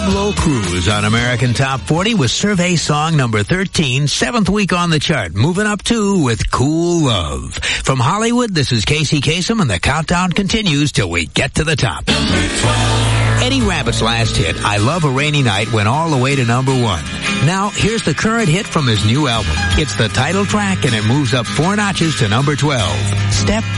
Slow Cruise on American Top 40 with survey song number 13, 7th week on the chart. Moving up 2 with Cool Love. From Hollywood, this is Casey Kasem, and the countdown continues till we get to the top. Eddie Rabbitt's last hit, I Love a Rainy Night, went all the way to number 1. Now, here's the current hit from his new album. It's the title track, and it moves up 4 notches to number 12. Step